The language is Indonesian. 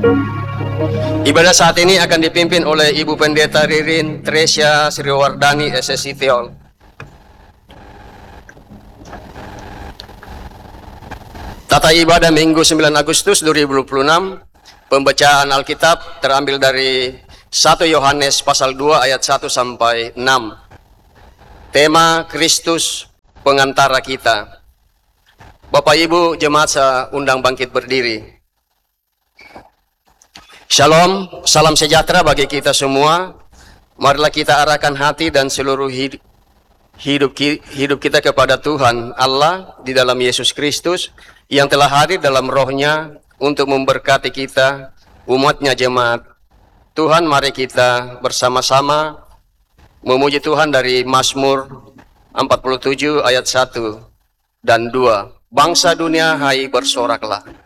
Ibadah saat ini akan dipimpin oleh Ibu Pendeta Ririn Tresia Sriwardani SSI Teol. Tata ibadah Minggu 9 Agustus 2026, pembacaan Alkitab terambil dari 1 Yohanes pasal 2 ayat 1 sampai 6. Tema Kristus pengantara kita. Bapak Ibu jemaat saya undang bangkit berdiri. Shalom, salam sejahtera bagi kita semua. Marilah kita arahkan hati dan seluruh hidup kita kepada Tuhan Allah di dalam Yesus Kristus yang telah hadir dalam rohnya untuk memberkati kita, umatnya jemaat. Tuhan, mari kita bersama-sama memuji Tuhan dari Mazmur 47 ayat 1 dan 2. Bangsa dunia, hai bersoraklah.